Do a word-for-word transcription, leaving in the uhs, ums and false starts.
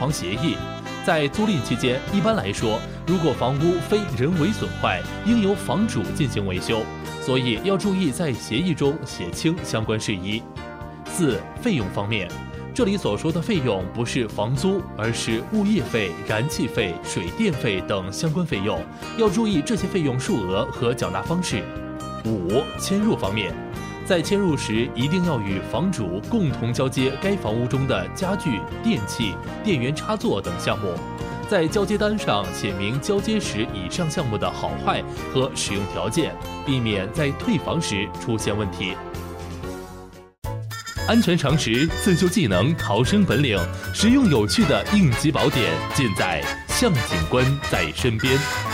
房协议。在租赁期间，一般来说，如果房屋非人为损坏，应由房主进行维修，所以要注意在协议中写清相关事宜。四、费用方面，这里所说的费用不是房租，而是物业费、燃气费、水电费等相关费用，要注意这些费用数额和缴纳方式。五、迁入方面，在迁入时一定要与房主共同交接该房屋中的家具、电器、电源插座等项目，在交接单上写明交接时以上项目的好坏和使用条件，避免在退房时出现问题。安全常识、自救技能、逃生本领，实用有趣的应急宝典，尽在向警官在身边。